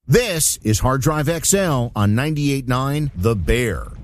This is Hard Drive XL on 98.9 The Bear.